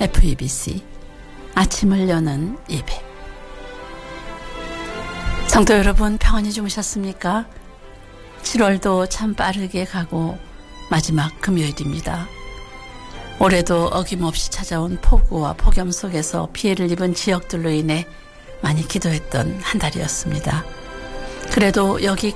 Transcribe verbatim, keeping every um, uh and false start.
에프이비씨 아침을 여는 예배. 성도 여러분, 평안히 주무셨습니까? 칠월도 참 빠르게 가고 마지막 금요일입니다. 올해도 어김없이 찾아온 폭우와 폭염 속에서 피해를 입은 지역들로 인해 많이 기도했던 한 달이었습니다. 그래도 여기